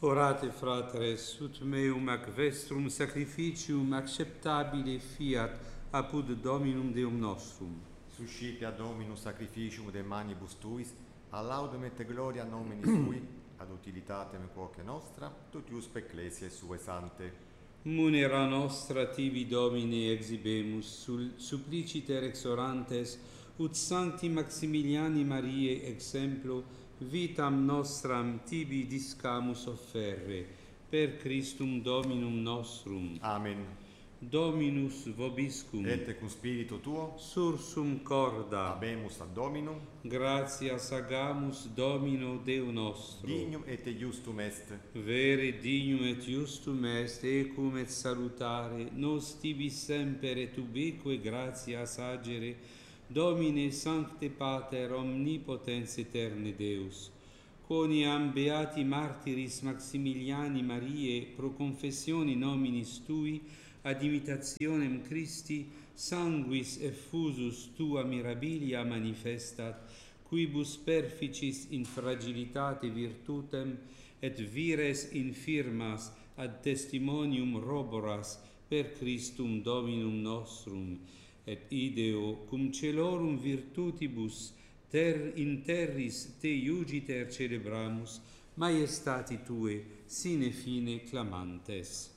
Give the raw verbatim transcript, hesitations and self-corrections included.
Orate, fratres, ut meum ac vestrum sacrificium acceptabile fiat apud Dominum Deum nostrum. Suscipia Dominum sacrificium de manibus tuis, a laudem et gloria nomini sui, ad utilitatem quoque nostra, tutiuspe ecclesiae sue sante. Munera nostra tibi Domine exibemus, sul suppliciter exorantes, ut Sancti Maximiliani Mariae exemplo, vitam nostram tibi discamus offerre, per Christum Dominum nostrum. Amen. Dominus vobiscum. Et cum spiritu tuo, Sursum corda. habemus ad Dominum, Gratias agamus Domino Deo nostro. dignum et iustum est. Vere dignum et justum est, ecum et salutare, nos tibi semper et ubique gratias agere, Domine Sancte Pater omnipotens aeterne Deus, quoniam beati martiris Maximiliani Mariae pro confessione nominis tui, ad imitationem Christi, sanguis effusus tua mirabilia manifestat, quibus perficis in fragilitate virtutem, et vires infirmas ad testimonium roboras per Christum Dominum nostrum, et ideo cum celorum virtutibus ter in terris te iugiter celebramus, maiestati tue sine fine clamantes.